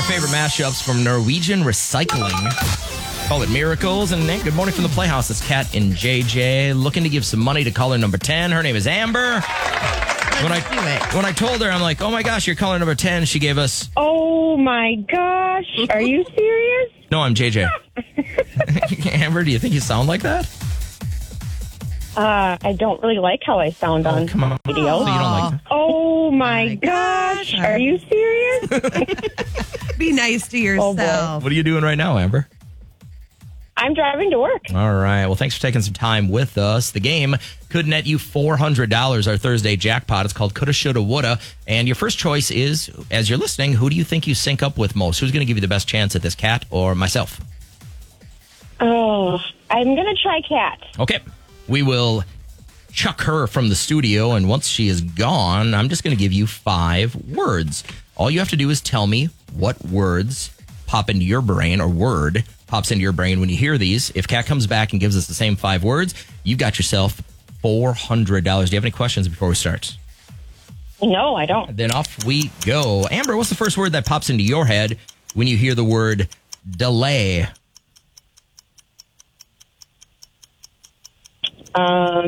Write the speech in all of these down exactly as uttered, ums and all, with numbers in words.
our favorite mashups from Norwegian Recycling. Call it Miracles. And hey, good morning from the Playhouse. It's Kat and J J looking to give some money to caller number ten. Her name is Amber. When I, when I told her, I'm like, oh my gosh, you're caller number ten. She gave us... Oh my gosh. Are you serious? No, I'm J J. Amber, do you think you sound like that? Uh, I don't really like how I sound on Oh, come on. video. So you don't like that? Oh my gosh. Are you serious? Be nice to yourself. What are you doing right now, Amber? I'm driving to work. All right. Well, thanks for taking some time with us. The game could net you four hundred dollars, our Thursday jackpot. It's called Coulda, Shoulda, Woulda. And your first choice is, as you're listening, who do you think you sync up with most? Who's going to give you the best chance at this, Kat or myself? Oh, I'm going to try Kat. Okay. We will chuck her from the studio, and once she is gone, I'm just going to give you five words. All you have to do is tell me what words pop into your brain, or word pops into your brain when you hear these. If Kat comes back and gives us the same five words, you've got yourself four hundred dollars. Do you have any questions before we start? No, I don't. Then off we go. Amber, what's the first word that pops into your head when you hear the word delay? Um,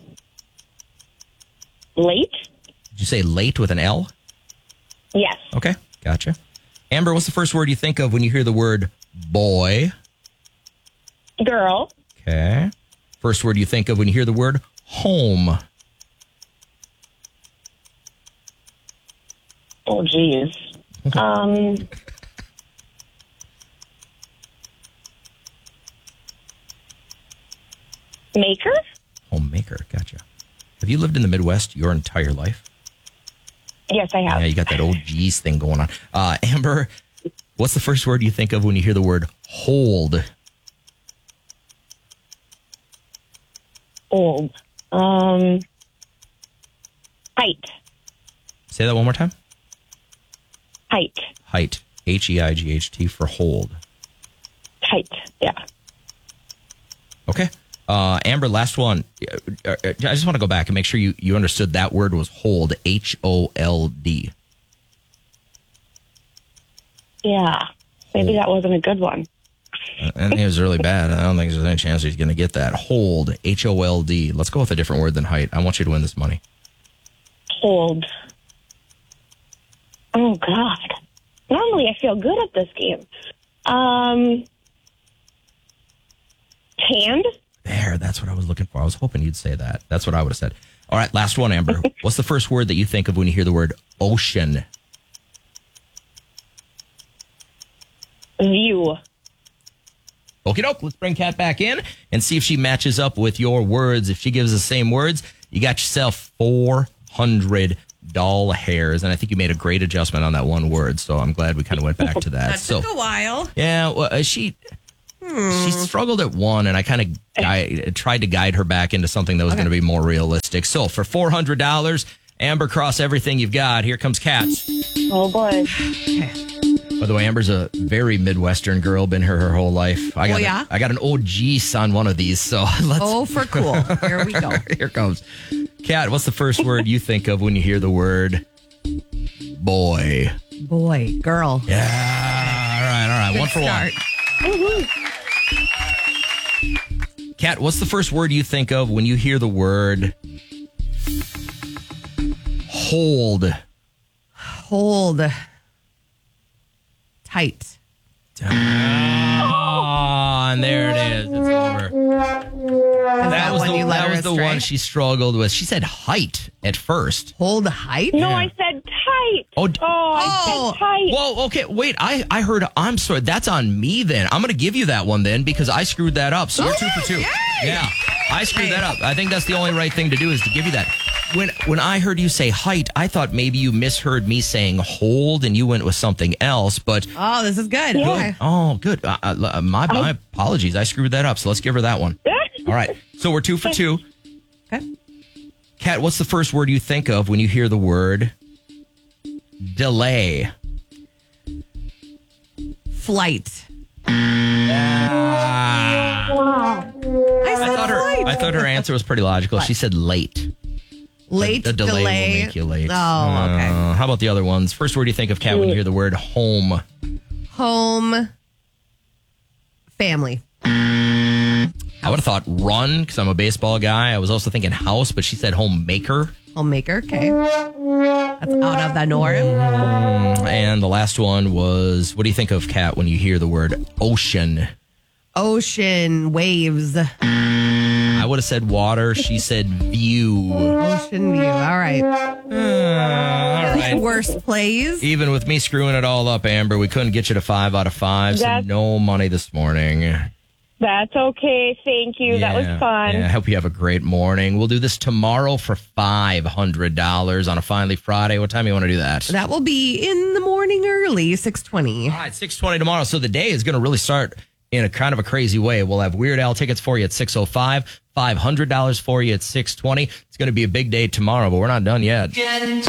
late? Did you say late with an L? Yes. Okay, gotcha. Amber, what's the first word you think of when you hear the word boy? Girl. Okay. First word you think of when you hear the word home? Oh, geez. Um, maker? Homemaker, gotcha. Have you lived in the Midwest your entire life? Yes, I have. Yeah, you got that old geez thing going on. Uh, Amber, what's the first word you think of when you hear the word hold? Old. Um, height. Say that one more time. Height. Height. H E I G H T for hold. Height, yeah. Okay. Uh, Amber, last one. I just want to go back and make sure you, you understood that word was hold. H O L D. Yeah. Maybe that wasn't a good one. I think it was really bad. I don't think there's any chance he's going to get that. Hold. H O L D. Let's go with a different word than height. I want you to win this money. Hold. Oh, God. Normally I feel good at this game. Um, hand? There, that's what I was looking for. I was hoping you'd say that. That's what I would have said. All right, last one, Amber. What's the first word that you think of when you hear the word ocean? View. Okie doke. Let's bring Kat back in and see if she matches up with your words. If she gives the same words, you got yourself four hundred dollars. And I think you made a great adjustment on that one word. So I'm glad we kind of went back to that. That so, took a while. Yeah, well, uh, she... She struggled at one, and I kind of gui- tried to guide her back into something that was okay. going to be more realistic. So for four hundred dollars, Amber, cross everything you've got. Here comes Kat. Oh, boy. By the way, Amber's a very Midwestern girl, been here her whole life. I got, oh, yeah? a, I got an O G on one of these, so let's... Oh, for cool. Here we go. Here comes. Kat, what's the first word you think of when you hear the word boy? Boy. Girl. Yeah. All right, all right. Good one for start. one. Woo-hoo. Kat, what's the first word you think of when you hear the word hold? Hold. Tight. Oh, and there it is. It's over. That, that was the, the, that was the astray? one she struggled with. She said height at first. Hold height? No, yeah. I said tight. Oh, oh, I oh. said tight. Well, okay, wait. I, I heard, I'm sorry. That's on me then. I'm going to give you that one then because I screwed that up. So you're two for two. Yay. Yeah, I screwed that up. I think that's the only right thing to do is to give you that. When when I heard you say height, I thought maybe you misheard me saying hold and you went with something else. But oh, this is good. Yeah. Okay. Oh, good. Uh, uh, my my I, apologies. I screwed that up. So let's give her that one. All right. So we're two for two. Okay. Kat, what's the first word you think of when you hear the word delay? Flight. Ah. I, said I thought her. flight. I thought her answer was pretty logical. What? She said late. Late. The, the delay, delay will make you late. Oh, okay. Uh, how about the other ones? First word you think of, Kat, when you hear the word home? home, family. I would have thought run because I'm a baseball guy. I was also thinking house, but she said homemaker. Homemaker. Okay. That's out of the norm. And the last one was, what do you think of, Kat, when you hear the word ocean? Ocean, waves, I would have said water. She said view. ocean view. All right. Uh, all right. Worst plays. Even with me screwing it all up, Amber, we couldn't get you to five out of five, so That's- no money this morning. That's okay. Thank you. That was Yeah, fun. Yeah, I hope you have a great morning. We'll do this tomorrow for five hundred dollars on a Finally Friday. What time do you want to do that? That will be in the morning early, six twenty. All right, six twenty tomorrow. So the day is going to really start in a kind of a crazy way. We'll have Weird Al tickets for you at six oh five, five hundred dollars for you at six twenty. It's going to be a big day tomorrow, but we're not done yet.